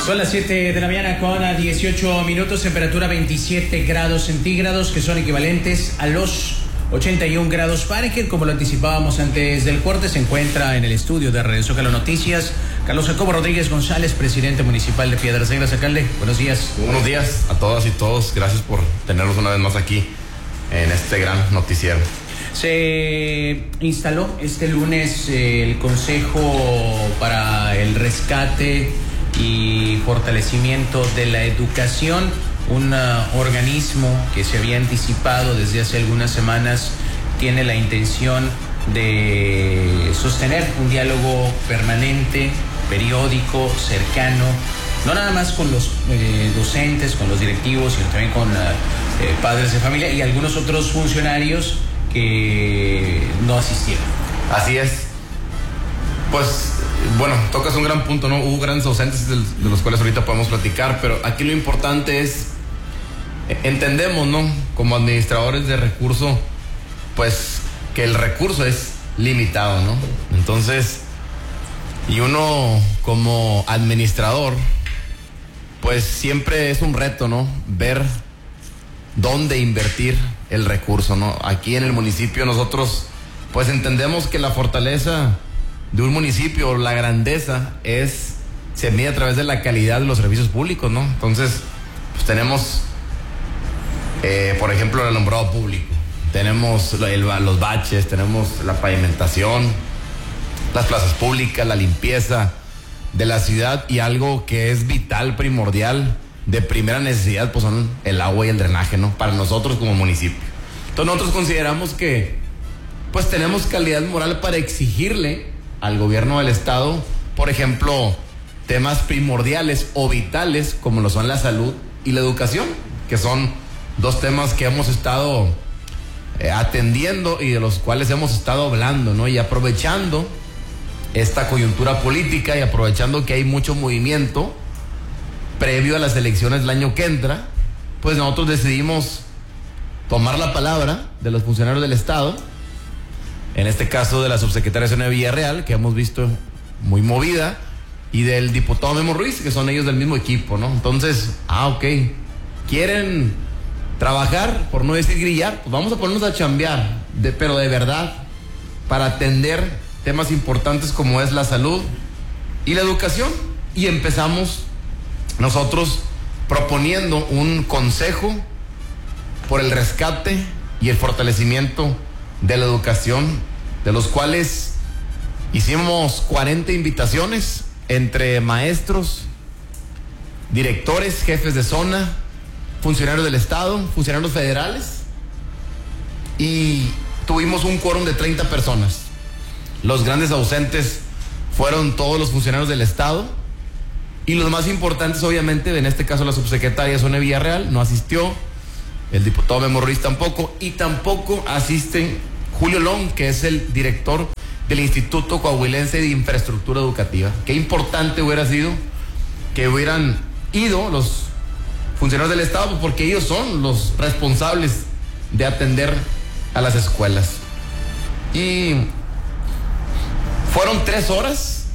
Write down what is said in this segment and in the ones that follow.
Son las 7 de la mañana con 18 minutos, temperatura 27 grados centígrados, que son equivalentes a los 81 grados Fahrenheit. Como lo anticipábamos antes del corte, se encuentra en el estudio de Radio Zócalo Noticias Carlos Jacobo Rodríguez González, presidente municipal de Piedras Negras. Alcalde, buenos días. Buenos días a todas y todos. Gracias por tenernos una vez más aquí en este gran noticiero. Se instaló este lunes el Consejo para el Rescate y Fortalecimiento de la Educación, un organismo que se había anticipado desde hace algunas semanas. Tiene la intención de sostener un diálogo permanente, periódico, cercano, no nada más con los docentes, con los directivos, sino también con padres de familia y algunos otros funcionarios que no asistieron. Así es. Pues, bueno, tocas un gran punto, ¿no? Hubo grandes ausentes de los cuales ahorita podemos platicar, pero aquí lo importante es, entendemos, ¿no? Como administradores de recurso, pues, que el recurso es limitado, ¿no? Entonces, y uno como administrador, pues siempre es un reto, ¿no? Ver dónde invertir el recurso, ¿no? Aquí en el municipio nosotros pues entendemos que la fortaleza de un municipio, la grandeza se mide a través de la calidad de los servicios públicos, ¿no? Entonces pues tenemos por ejemplo el alumbrado público, tenemos los baches, tenemos la pavimentación, las plazas públicas, la limpieza de la ciudad, y algo que es vital, primordial, de primera necesidad, pues son el agua y el drenaje, ¿no? Para nosotros como municipio. Entonces nosotros consideramos que pues tenemos calidad moral para exigirle al gobierno del estado, por ejemplo, temas primordiales o vitales como lo son la salud y la educación, que son dos temas que hemos estado atendiendo y de los cuales hemos estado hablando, ¿no? Y aprovechando esta coyuntura política y aprovechando que hay mucho movimiento previo a las elecciones del año que entra, pues nosotros decidimos tomar la palabra de los funcionarios del estado, en este caso de la subsecretaria Sonia Villarreal, que hemos visto muy movida, y del diputado Memo Ruiz, que son ellos del mismo equipo, ¿no? Entonces, ok, quieren trabajar, por no decir grillar, pues vamos a ponernos a chambear, pero de verdad, para atender temas importantes como es la salud y la educación. Y empezamos nosotros proponiendo un consejo por el rescate y el fortalecimiento de la educación, de los cuales hicimos 40 invitaciones entre maestros, directores, jefes de zona, funcionarios del estado, funcionarios federales, y tuvimos un quórum de 30 personas. Los grandes ausentes fueron todos los funcionarios del estado, y los más importantes, obviamente, en este caso la subsecretaria Sonia Villarreal no asistió, el diputado Memo Ruiz tampoco, y tampoco asiste Julio Long, que es el director del Instituto Coahuilense de Infraestructura Educativa. Qué importante hubiera sido que hubieran ido los funcionarios del estado, porque ellos son los responsables de atender a las escuelas. Y fueron 3 horas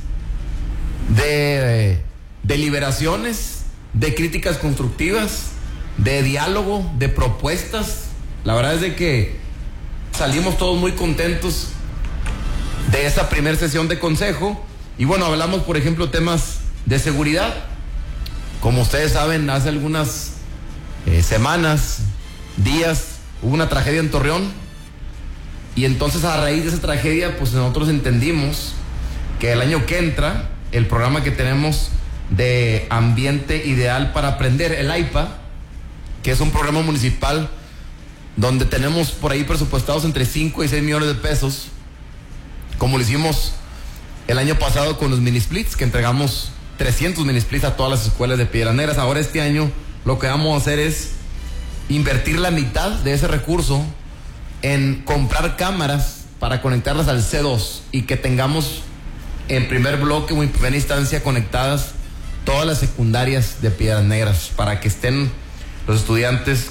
de deliberaciones, de críticas constructivas, de diálogo, de propuestas. La verdad es de que salimos todos muy contentos de esa primera sesión de consejo. Y bueno, hablamos, por ejemplo, temas de seguridad. Como ustedes saben, hace algunas semanas, días, hubo una tragedia en Torreón, y entonces a raíz de esa tragedia, pues nosotros entendimos que el año que entra, el programa que tenemos de Ambiente Ideal para Aprender, el AIPA, que es un programa municipal donde tenemos por ahí presupuestados entre 5 y 6 millones de pesos, como lo hicimos el año pasado con los mini splits, que entregamos 300 mini splits a todas las escuelas de Piedras Negras. Ahora este año lo que vamos a hacer es invertir la mitad de ese recurso en comprar cámaras para conectarlas al C2 y que tengamos en primer bloque o en primera instancia conectadas todas las secundarias de Piedras Negras, para que estén los estudiantes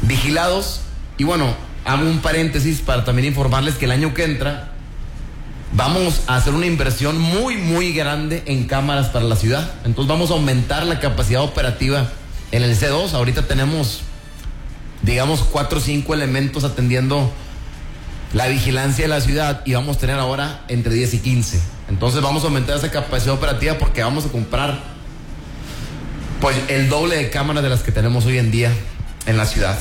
vigilados. Y bueno, hago un paréntesis para también informarles que el año que entra vamos a hacer una inversión muy, muy grande en cámaras para la ciudad. Entonces vamos a aumentar la capacidad operativa en el C2. Ahorita tenemos, digamos, 4 o 5 elementos atendiendo la vigilancia de la ciudad y vamos a tener ahora entre 10 y 15. Entonces vamos a aumentar esa capacidad operativa porque vamos a comprar pues el doble de cámaras de las que tenemos hoy en día en la ciudad.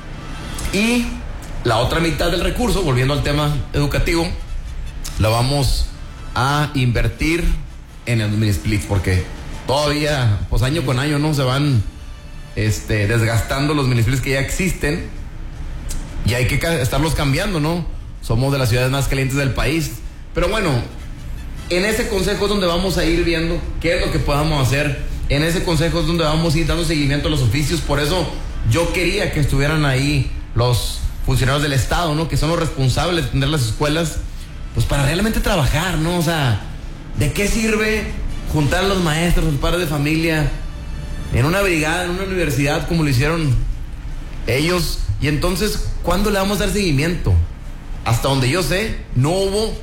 Y la otra mitad del recurso, volviendo al tema educativo, la vamos a invertir en el mini splits, porque todavía, pues año con año, ¿no? Se van desgastando los mini splits que ya existen y hay que estarlos cambiando, ¿no? Somos de las ciudades más calientes del país. Pero bueno, en ese consejo es donde vamos a ir viendo qué es lo que podamos hacer. En ese consejo es donde vamos a ir dando seguimiento a los oficios. Por eso yo quería que estuvieran ahí los funcionarios del Estado, ¿no? Que son los responsables de tener las escuelas, pues para realmente trabajar, ¿no? O sea, ¿de qué sirve juntar a los maestros, los padres de familia en una brigada, en una universidad como lo hicieron ellos? Y entonces, ¿cuándo le vamos a dar seguimiento? Hasta donde yo sé, no hubo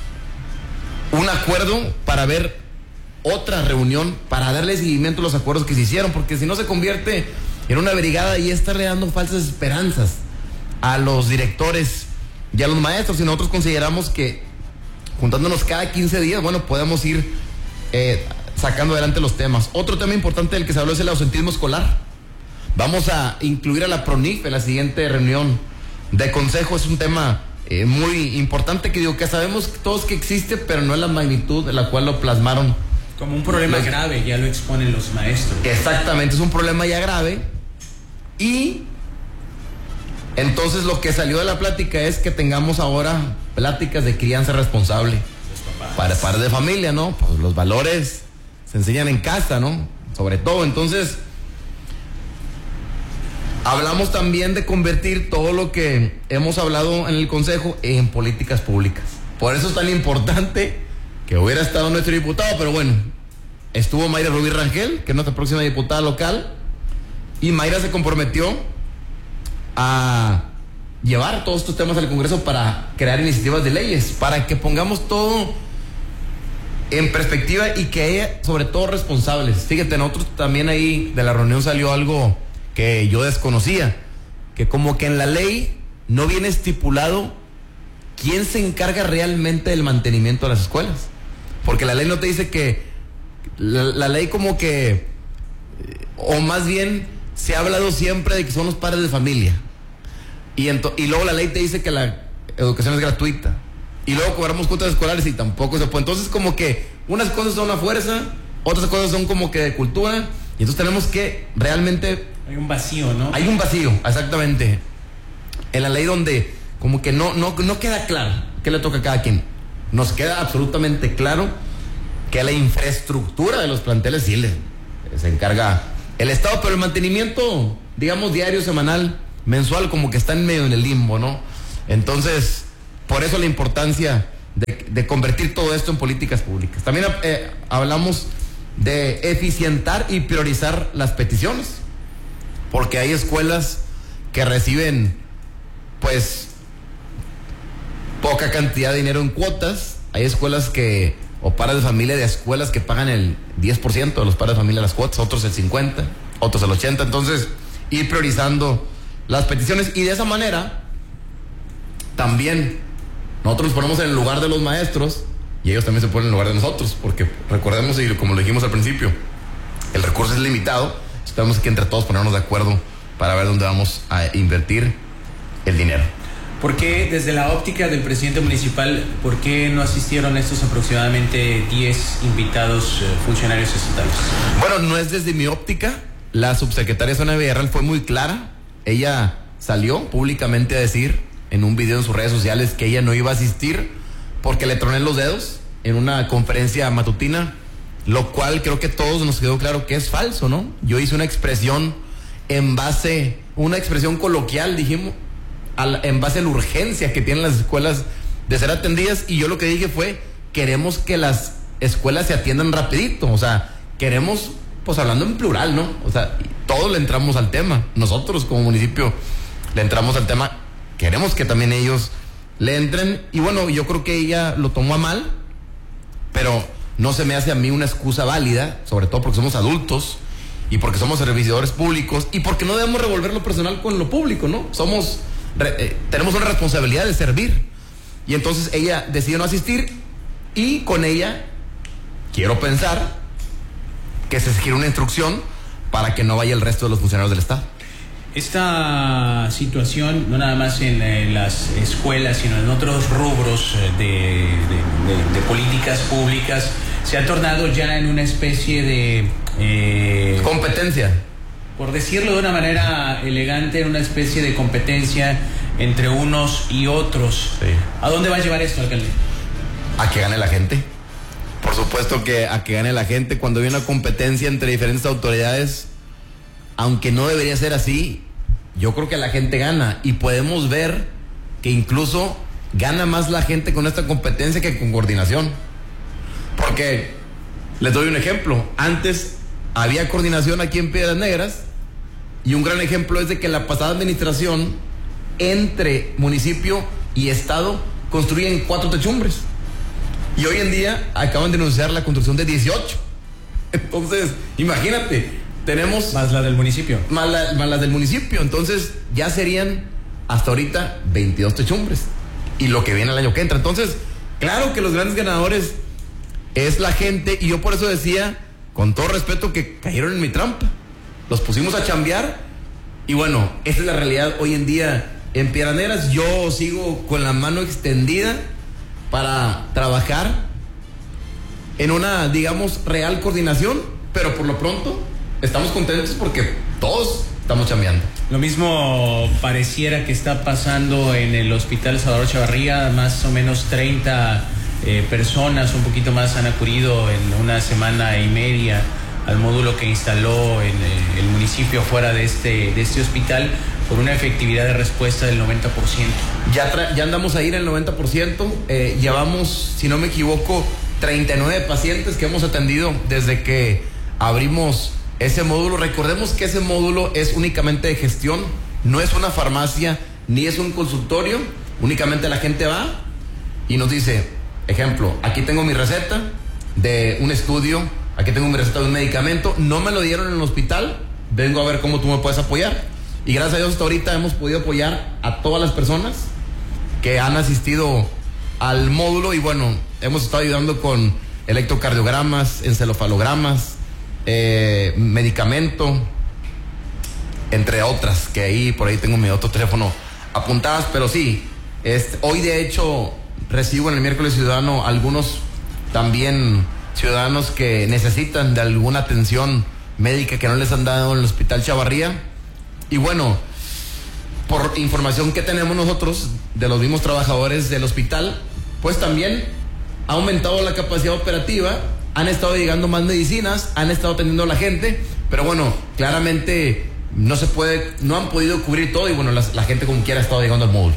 un acuerdo para ver otra reunión para darle seguimiento a los acuerdos que se hicieron, porque si no se convierte en una brigada y estarle dando falsas esperanzas a los directores y a los maestros. Y nosotros consideramos que juntándonos cada 15 días, bueno, podemos ir sacando adelante los temas. Otro tema importante del que se habló es el ausentismo escolar. Vamos a incluir a la PRONIF en la siguiente reunión de consejo. Es un tema muy importante que sabemos todos que existe, pero no en la magnitud en la cual lo plasmaron. Como un problema grave, ya lo exponen los maestros. Exactamente, es un problema ya grave. Y entonces lo que salió de la plática es que tengamos ahora pláticas de crianza responsable para padres de familia, ¿no? Pues los valores se enseñan en casa, ¿no? Sobre todo. Entonces hablamos también de convertir todo lo que hemos hablado en el consejo en políticas públicas. Por eso es tan importante que hubiera estado nuestro diputado, pero bueno, estuvo Mayra Rubí Rangel, que es nuestra próxima diputada local, y Mayra se comprometió a llevar todos estos temas al Congreso para crear iniciativas de leyes, para que pongamos todo en perspectiva y que haya sobre todo responsables. Fíjate, nosotros también ahí de la reunión salió algo que yo desconocía, que como que en la ley no viene estipulado quién se encarga realmente del mantenimiento de las escuelas, porque la ley no te dice que la ley como que, o más bien se ha hablado siempre de que son los padres de familia, y luego la ley te dice que la educación es gratuita, y luego cobramos cuotas escolares y tampoco se puede. Entonces como que unas cosas son a fuerza, otras cosas son como que de cultura, y entonces tenemos que realmente... Hay un vacío, ¿no? Hay un vacío, exactamente, en la ley, donde como que no queda claro qué le toca a cada quien. Nos queda absolutamente claro que la infraestructura de los planteles sí se encarga el Estado, pero el mantenimiento, digamos, diario, semanal, mensual, como que está en medio en el limbo, ¿no? Entonces, por eso la importancia de convertir todo esto en políticas públicas. También hablamos de eficientar y priorizar las peticiones, porque hay escuelas que reciben pues poca cantidad de dinero en cuotas. Hay escuelas o padres de familia de escuelas que pagan el 10% de los padres de familia las cuotas, otros el 50%, otros el 80%. Entonces, ir priorizando las peticiones, y de esa manera también nosotros nos ponemos en el lugar de los maestros y ellos también se ponen en el lugar de nosotros, porque recordemos, y como lo dijimos al principio, el recurso es limitado. Tenemos que entre todos ponernos de acuerdo para ver dónde vamos a invertir el dinero. ¿Por qué, desde la óptica del presidente municipal, por qué no asistieron estos aproximadamente 10 invitados funcionarios estatales? Bueno, no es desde mi óptica. La subsecretaria Sonia Villarreal fue muy clara. Ella salió públicamente a decir en un video en sus redes sociales que ella no iba a asistir porque le troné los dedos en una conferencia matutina, lo cual creo que todos nos quedó claro que es falso, ¿no? Yo hice una expresión una expresión coloquial, dijimos, en base a la urgencia que tienen las escuelas de ser atendidas, y yo lo que dije fue: queremos que las escuelas se atiendan rapidito, o sea, queremos, pues hablando en plural, ¿no? O sea, todos le entramos al tema, nosotros como municipio le entramos al tema, queremos que también ellos le entren. Y bueno, yo creo que ella lo tomó a mal, pero no se me hace a mí una excusa válida, sobre todo porque somos adultos y porque somos servidores públicos y porque no debemos revolver lo personal con lo público, ¿no? Tenemos una responsabilidad de servir. Y entonces ella decidió no asistir y con ella quiero pensar que se gira una instrucción para que no vaya el resto de los funcionarios del Estado. Esta situación, no nada más en las escuelas, sino en otros rubros de políticas públicas, se ha tornado ya en una especie de... competencia. Por decirlo de una manera elegante, en una especie de competencia entre unos y otros. Sí. ¿A dónde va a llevar esto, alcalde? A que gane la gente. Por supuesto que a que gane la gente. Cuando hay una competencia entre diferentes autoridades, aunque no debería ser así, yo creo que la gente gana. Y podemos ver que incluso gana más la gente con esta competencia que con coordinación. Porque, les doy un ejemplo. Antes había coordinación aquí en Piedras Negras, y un gran ejemplo es de que la pasada administración, entre municipio y estado, construyen 4 techumbres. Y hoy en día acaban de anunciar la construcción de 18. Entonces, imagínate, tenemos... Más la del municipio. Más las del municipio. Entonces, ya serían hasta ahorita 22 techumbres. Y lo que viene el año que entra. Entonces, claro que los grandes ganadores es la gente. Y yo por eso decía, con todo respeto, que cayeron en mi trampa. Los pusimos a chambear. Y bueno, esta es la realidad hoy en día en Piedras Negras. Yo sigo con la mano extendida para trabajar en una, digamos, real coordinación, pero por lo pronto estamos contentos porque todos estamos chambeando. Lo mismo pareciera que está pasando en el Hospital Salvador Chavarría. Más o menos 30 personas, un poquito más, han acudido en una semana y media al módulo que instaló en el municipio fuera de este hospital, con una efectividad de respuesta del 90%. Ya andamos ahí en el 90%. Llevamos, si no me equivoco, 39 pacientes que hemos atendido desde que abrimos ese módulo. Recordemos que ese módulo es únicamente de gestión, no es una farmacia ni es un consultorio. Únicamente la gente va y nos dice, ejemplo, aquí tengo mi receta de un estudio, aquí tengo mi receta de un medicamento, no me lo dieron en el hospital, vengo a ver cómo tú me puedes apoyar. Y gracias a Dios hasta ahorita hemos podido apoyar a todas las personas que han asistido al módulo. Y bueno, hemos estado ayudando con electrocardiogramas, encefalogramas, medicamento, entre otras, que ahí por ahí tengo mi otro teléfono apuntadas. Pero sí, hoy de hecho recibo en el miércoles ciudadano algunos también ciudadanos que necesitan de alguna atención médica que no les han dado en el Hospital Chavarría. Y bueno, por información que tenemos nosotros de los mismos trabajadores del hospital, pues también ha aumentado la capacidad operativa, han estado llegando más medicinas, han estado atendiendo a la gente, pero bueno, claramente no han podido cubrir todo. Y bueno, la gente como quiera ha estado llegando al módulo.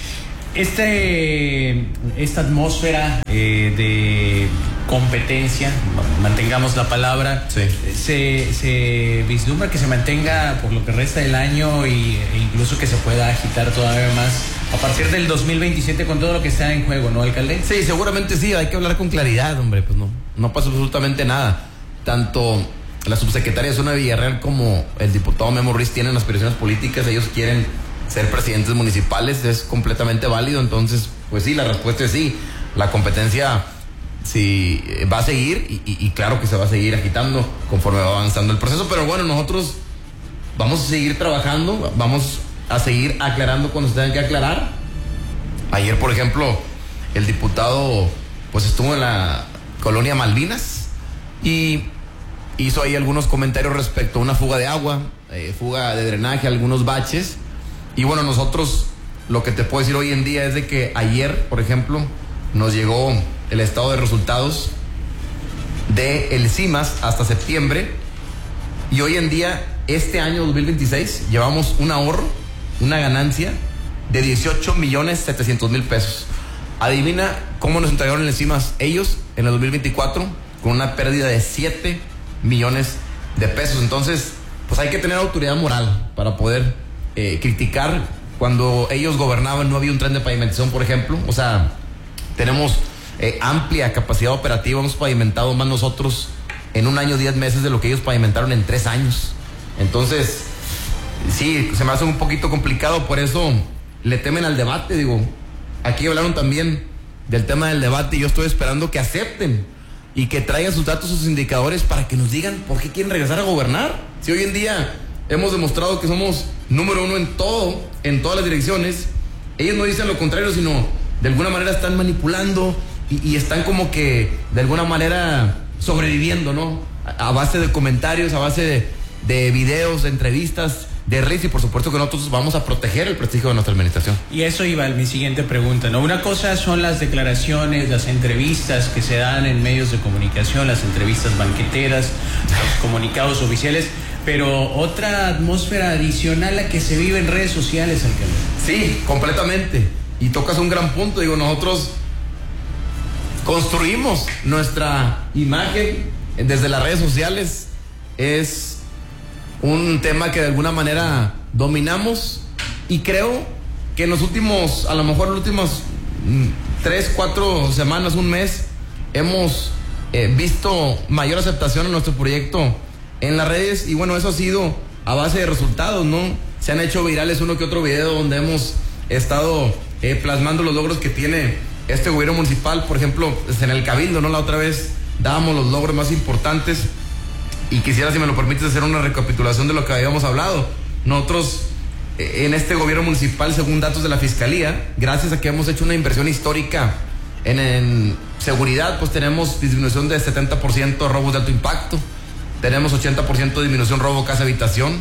Esta atmósfera de competencia, mantengamos la palabra, sí, se vislumbra que se mantenga por lo que resta del año e incluso que se pueda agitar todavía más a partir del 2027 con todo lo que está en juego, ¿no, alcalde? Sí, seguramente sí, hay que hablar con claridad, hombre, pues no pasa absolutamente nada. Tanto la subsecretaria Zona Villarreal como el diputado Memo Ruiz tienen aspiraciones políticas, ellos quieren ser presidentes municipales, es completamente válido. Entonces, pues sí, la respuesta es sí. La competencia sí va a seguir y claro que se va a seguir agitando conforme va avanzando el proceso. Pero bueno, nosotros vamos a seguir trabajando, vamos a seguir aclarando cuando se tengan que aclarar. Ayer, por ejemplo, el diputado pues estuvo en la colonia Malvinas y hizo ahí algunos comentarios respecto a una fuga de agua, fuga de drenaje, algunos baches. Y bueno, nosotros lo que te puedo decir hoy en día es de que ayer, por ejemplo, nos llegó el estado de resultados de el CIMAS hasta septiembre, y hoy en día, este año 2026, llevamos un ahorro, una ganancia de 18,700,000 pesos. Adivina cómo nos entregaron el CIMAS ellos en el 2024, con una pérdida de 7 millones de pesos. Entonces, pues hay que tener autoridad moral para poder criticar Cuando ellos gobernaban no había un tren de pavimentación, por ejemplo. O sea, tenemos amplia capacidad operativa. Hemos pavimentado más nosotros en un año, 10 meses de lo que ellos pavimentaron en 3 años. Entonces, sí, se me hace un poquito complicado, por eso le temen al debate. Digo, aquí hablaron también del tema del debate y yo estoy esperando que acepten y que traigan sus datos, sus indicadores para que nos digan por qué quieren regresar a gobernar. Si hoy en día hemos demostrado que somos número 1 en todo, en todas las direcciones, ellos no dicen lo contrario, sino de alguna manera están manipulando y están como que de alguna manera sobreviviendo, ¿no? A base de comentarios, a base de videos, de entrevistas, de redes, y por supuesto que nosotros vamos a proteger el prestigio de nuestra administración. Y eso iba a mi siguiente pregunta, ¿no? Una cosa son las declaraciones, las entrevistas que se dan en medios de comunicación, las entrevistas banqueteras, los comunicados oficiales, pero otra atmósfera adicional a que se vive en redes sociales, alcalde. Sí, completamente. Y tocas un gran punto. Digo, nosotros construimos nuestra imagen desde las redes sociales. Es un tema que de alguna manera dominamos y creo que en los últimos, a lo mejor las últimas 3, 4 semanas, un mes, hemos visto mayor aceptación a nuestro proyecto en las redes, y bueno, eso ha sido a base de resultados, ¿no? Se han hecho virales uno que otro video donde hemos estado plasmando los logros que tiene este gobierno municipal. Por ejemplo, en el Cabildo, ¿no? La otra vez dábamos los logros más importantes y quisiera, si me lo permites, hacer una recapitulación de lo que habíamos hablado. Nosotros en este gobierno municipal, según datos de la Fiscalía, gracias a que hemos hecho una inversión histórica en seguridad, pues tenemos disminución de 70% de robos de alto impacto, tenemos 80% de disminución robo casa habitación,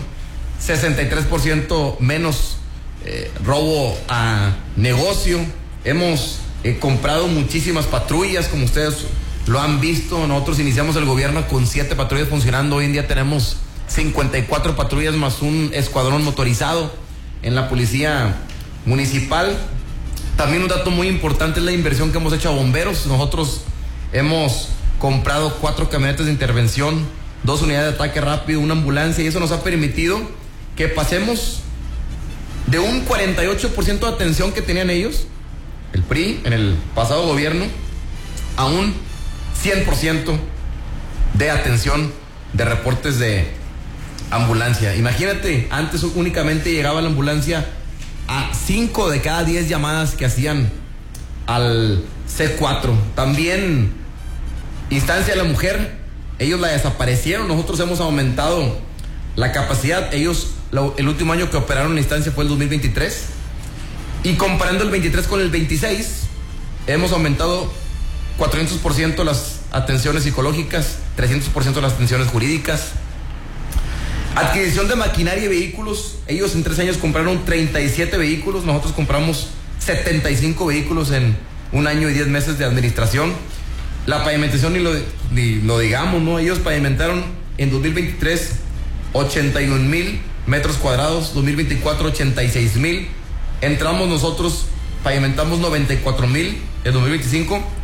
63% menos robo a negocio. Hemos comprado muchísimas patrullas, como ustedes lo han visto. Nosotros iniciamos el gobierno con 7 patrullas funcionando. Hoy en día tenemos 54 patrullas más un escuadrón motorizado en la policía municipal. También un dato muy importante es la inversión que hemos hecho a bomberos. Nosotros hemos comprado 4 camionetas de intervención, 2 unidades de ataque rápido, una ambulancia, y eso nos ha permitido que pasemos de un 48% de atención que tenían ellos, el PRI, en el pasado gobierno, a un 100% de atención de reportes de ambulancia. Imagínate, antes únicamente llegaba la ambulancia a 5 de cada 10 llamadas que hacían al C4. También instancia de la mujer, ellos la desaparecieron. Nosotros hemos aumentado la capacidad. Ellos, el último año que operaron la instancia fue el 2023, y comparando el 23 con el 26 hemos aumentado 400% las atenciones psicológicas, 300% las atenciones jurídicas. Adquisición de maquinaria y vehículos, ellos en 3 años compraron 37 vehículos, nosotros compramos 75 vehículos en un año y 10 meses de administración. La pavimentación ni lo digamos, ¿no? Ellos pavimentaron en 2023 81,000 metros cuadrados, 2024 86,000. Entramos nosotros, pavimentamos 94,000 en 2025